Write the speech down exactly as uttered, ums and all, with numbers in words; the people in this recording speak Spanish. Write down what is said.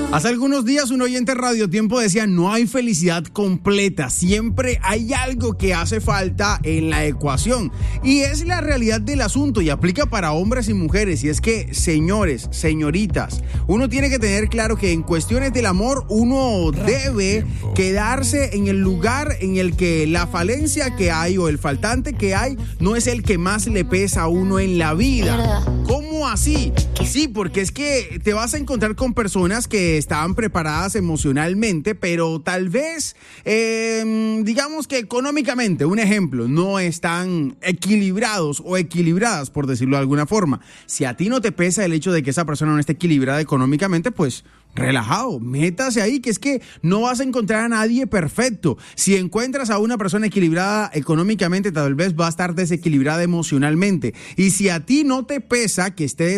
Hace algunos días un oyente de Radio Tiempo decía: no hay felicidad completa, siempre hay algo que hace falta en la ecuación. Y es la realidad del asunto y aplica para hombres y mujeres. Y es que, señores, señoritas, uno tiene que tener claro que en cuestiones del amor uno debe quedarse en el lugar en el que la falencia que hay o el faltante que hay no es el que más le pesa a uno en la vida. ¿Cómo así? Sí, porque es que te vas a encontrar con personas que estaban preparadas emocionalmente, pero tal vez, eh, digamos que económicamente, un ejemplo, no están equilibrados o equilibradas, por decirlo de alguna forma. Si a ti no te pesa el hecho de que esa persona no esté equilibrada económicamente, pues relajado, métase ahí, que es que no vas a encontrar a nadie perfecto. Si encuentras a una persona equilibrada económicamente, tal vez va a estar desequilibrada emocionalmente. Y si a ti no te pesa que esté